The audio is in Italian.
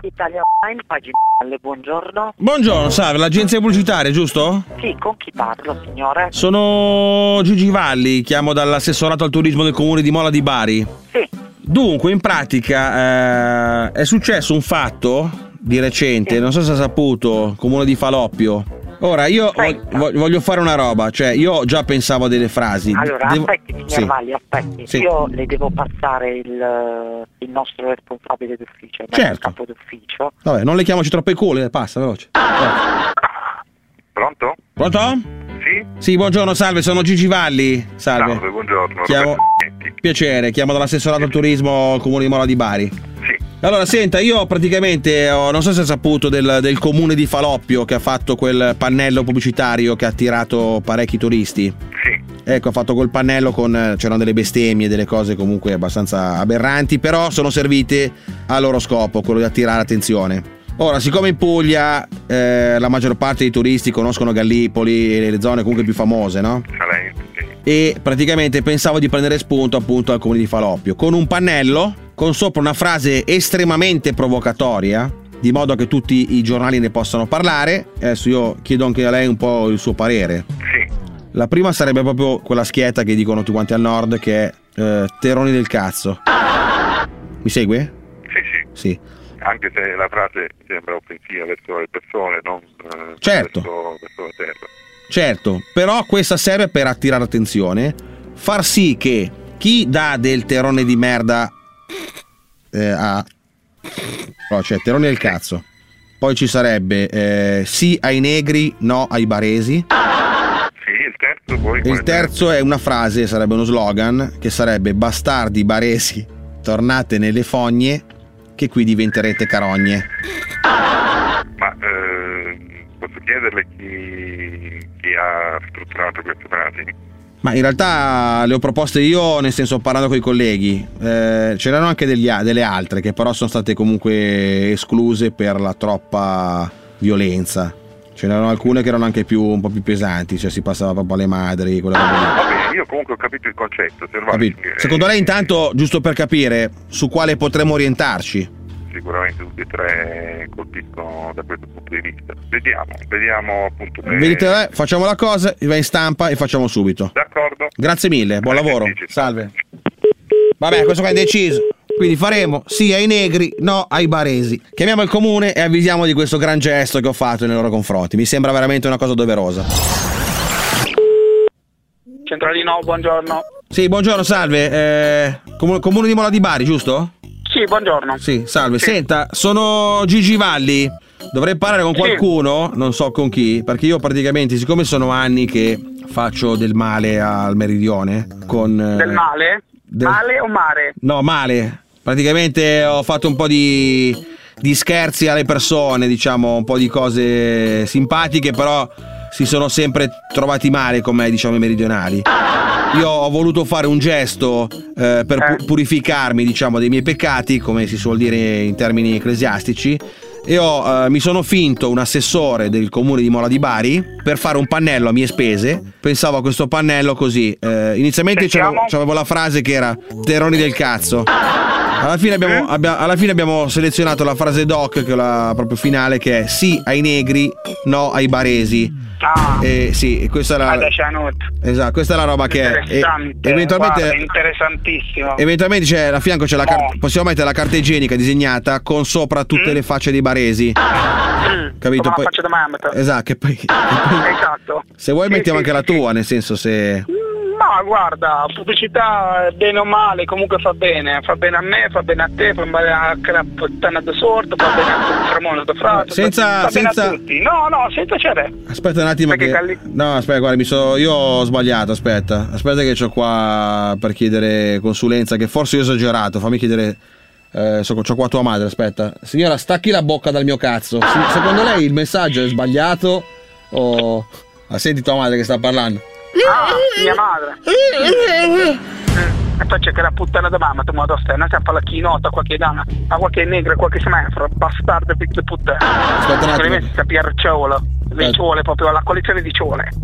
Italia Online, pagina. Buongiorno. Buongiorno, salve, l'agenzia pubblicitaria, giusto? Sì, con chi parlo, signore? Sono Gigi Valli, chiamo dall'assessorato al turismo del comune di Mola di Bari. Sì. Dunque, in pratica è successo un fatto di recente, non so se ha saputo, comune di Faloppio. Ora, io voglio fare una roba, cioè io già pensavo a delle frasi. Allora, aspetti, signor Valli, aspetti. Sì. Io le devo passare il nostro responsabile d'ufficio, il Certo. capo d'ufficio. Vabbè, non le chiamoci troppo i culi, passa, veloce. Pronto? Pronto? Sì? Sì, buongiorno, salve, sono Gigi Valli. Salve. Salve, buongiorno. Chiamo... Piacere, chiamo dall'assessorato al turismo comune di Mola di Bari. Sì. Allora, senta, io praticamente non so se hai saputo del comune di Faloppio che ha fatto quel pannello pubblicitario che ha attirato parecchi turisti. Sì. Ecco, ha fatto quel pannello c'erano delle bestemmie, delle cose comunque abbastanza aberranti, però sono servite al loro scopo, quello di attirare attenzione. Ora, siccome in Puglia la maggior parte dei turisti conoscono Gallipoli e le zone comunque più famose, no? Salento, sì. E praticamente pensavo di prendere spunto appunto al comune di Faloppio con un pannello con sopra una frase estremamente provocatoria, di modo che tutti i giornali ne possano parlare. Adesso io chiedo anche a lei un po' il suo parere. Sì. La prima sarebbe proprio quella schietta che dicono tutti quanti al nord, che è terroni del cazzo. Mi segue? Sì. Sì. Anche se la frase sembra offensiva verso le persone, non Certo. verso la terra. Certo, però questa serve per attirare attenzione, far sì che chi dà del terrone di merda cioè terrone del cazzo, poi ci sarebbe sì ai negri, no ai baresi. Sì, il terzo poi. Il terzo è una frase, sarebbe uno slogan che sarebbe: bastardi baresi, tornate nelle fogne che qui diventerete carogne. Ma posso chiederle chi ha strutturato queste frasi? Ma in realtà le ho proposte io, nel senso, parlando con i colleghi. C'erano anche delle altre che però sono state comunque escluse per la troppa violenza. Ce n'erano alcune che erano anche un po' più pesanti, cioè si passava proprio alle madri, quelle robe lì. Va bene, io comunque ho capito il concetto. Secondo lei, intanto, giusto per capire su quale potremmo orientarci? Sicuramente tutti e tre colpiscono da questo punto di vista. Vediamo appunto. Vedete, facciamo la cosa, va in stampa e facciamo subito. D'accordo. Grazie mille, buon lavoro. Salve. Vabbè, questo qua è deciso. Quindi faremo sì ai negri, no ai baresi. Chiamiamo il comune e avvisiamo di questo gran gesto che ho fatto nei loro confronti. Mi sembra veramente una cosa doverosa. Centralino, buongiorno. Sì, buongiorno, salve. Comune di Mola di Bari, giusto? Sì, buongiorno. Sì, salve. Sì. Senta, sono Gigi Valli. Dovrei parlare con qualcuno, non so con chi, perché io praticamente, siccome sono anni che faccio del male al meridione con... Del male? Male o mare? No, male. Praticamente ho fatto un po' di scherzi alle persone, diciamo, un po' di cose simpatiche, però si sono sempre trovati male con me, diciamo, i meridionali. Io ho voluto fare un gesto per purificarmi, diciamo, dei miei peccati, come si suol dire in termini ecclesiastici, e mi sono finto un assessore del comune di Mola di Bari per fare un pannello a mie spese. Pensavo a questo pannello così. Inizialmente c'avevo la frase che era terroni del cazzo. Alla fine abbiamo selezionato la frase doc, che è la proprio finale, che è sì ai negri, no ai baresi. Sì, questa è la esatto, questa è la roba che eventualmente guarda, interessantissimo. Eventualmente a fianco c'è possiamo mettere la carta igienica disegnata con sopra tutte le facce dei baresi. Capito? Come la faccia da Mamet. Esatto, che poi esatto. Se vuoi mettiamo anche la tua, nel senso, se no, guarda, pubblicità bene o male comunque fa bene a me, fa bene a te, fa bene a puttana da sordo, fa bene a Ramone da Frato, senza bene a tutti. No, senza c'è. Aspetta un attimo no, aspetta, guarda, io ho sbagliato, aspetta che c'ho qua per chiedere consulenza, che forse io ho esagerato, fammi chiedere. C'ho qua tua madre, aspetta. Signora, stacchi la bocca dal mio cazzo. Secondo lei il messaggio è sbagliato o... senti tua madre che sta parlando? Mia madre. E poi c'è che la puttana da mamma, tu modo stai, non sappa la chinota, qualche dana, a qualche negra, qualche semaforo, bastardo, pizzo puttana. Aspetta un attimo. Probabilmente sta pierciolo, le ciole, proprio la collezione di ciole.